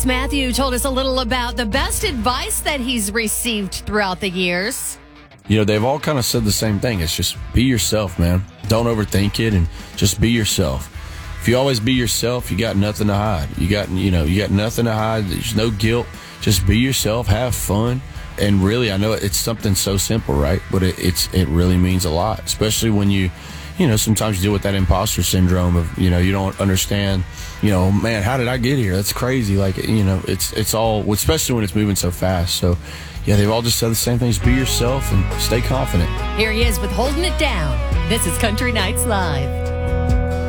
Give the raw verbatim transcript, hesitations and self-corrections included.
Matthew told us a little about the best advice that he's received throughout the years. You know, they've all kind of said the same thing. It's just be yourself, man. Don't overthink it and just be yourself. If you always be yourself, you got nothing to hide. You got, you know, you got nothing to hide. There's no guilt. Just be yourself, have fun. And really, I know it's something so simple, right? But it, it's it really means a lot, especially when you, you know, sometimes you deal with that imposter syndrome of, you know, you don't understand, you know, man, how did I get here? That's crazy. Like, you know, it's it's all, especially when it's moving so fast. So, yeah, they've all just said the same things. Be yourself and stay confident. Here he is with Holding It Down. This is Country Nights Live.